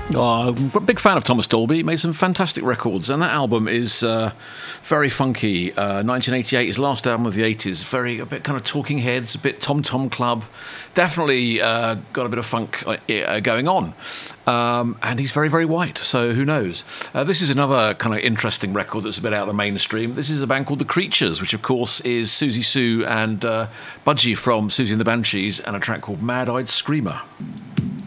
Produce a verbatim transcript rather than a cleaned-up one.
Oh, I'm a big fan of Thomas Dolby. He made some fantastic records, and that album is uh, very funky. Uh, nineteen eighty-eight, his last album of the eighties, very a bit kind of Talking Heads, a bit Tom Tom Club. Definitely uh, got a bit of funk uh, going on. Um, and he's very, very white, so who knows? Uh, this is another kind of interesting record that's a bit out of the mainstream. This is a band called The Creatures, which, of course, is Susie Sue and uh, Budgie from Susie and the Banshees, and a track called Mad Eyed Screamer.